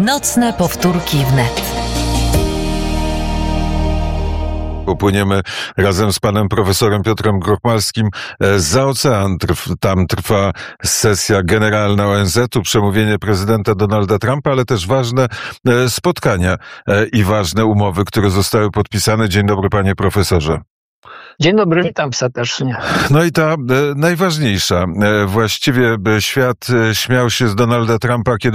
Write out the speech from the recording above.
Nocne powtórki wnet. Popłyniemy razem z panem profesorem Piotrem Grochmalskim za ocean. Tam trwa sesja generalna ONZ-u, przemówienie prezydenta Donalda Trumpa, ale też ważne spotkania i ważne umowy, które zostały podpisane. Dzień dobry, panie profesorze. Dzień dobry, witam serdecznie. No i ta najważniejsza. Właściwie świat śmiał się z Donalda Trumpa, kiedy